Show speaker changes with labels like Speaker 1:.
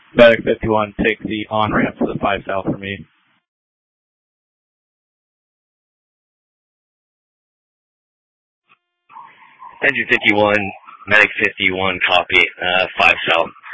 Speaker 1: Medic 51, take the on-ramp to the 5 South for me.
Speaker 2: Engine 51, Medic 51, copy, 5 South.